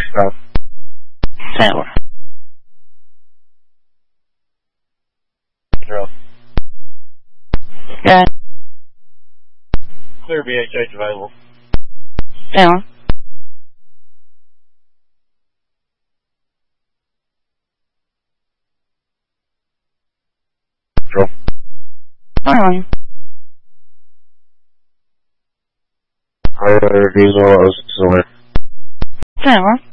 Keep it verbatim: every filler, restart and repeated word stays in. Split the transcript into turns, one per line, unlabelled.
South.
Tower.
Drill.
Got it.
Clear B H H available.
Tower.
Drill.
Alright.
Higher diesel, oh six cylinder.
Tower.